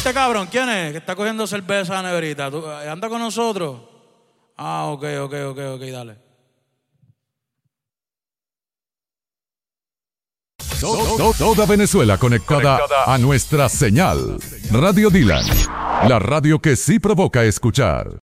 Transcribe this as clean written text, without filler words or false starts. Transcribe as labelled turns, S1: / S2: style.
S1: este cabrón, ¿quién es? Que está cogiendo cerveza a la neverita. ¿Anda con nosotros? Ah, ok, dale.
S2: Toda Venezuela conectada a nuestra señal. Radio Dylan, la radio que sí provoca escuchar.